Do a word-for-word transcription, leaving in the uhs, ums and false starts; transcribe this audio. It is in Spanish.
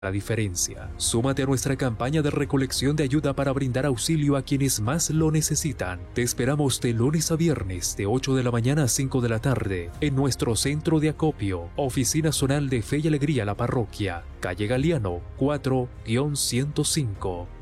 la diferencia. Súmate a nuestra campaña de recolección de ayuda para brindar auxilio a quienes más lo necesitan. Te esperamos de lunes a viernes de ocho de la mañana a cinco de la tarde en nuestro centro de acopio, Oficina Zonal de Fe y Alegría La Parroquia, calle Galiano cuatro ciento cinco.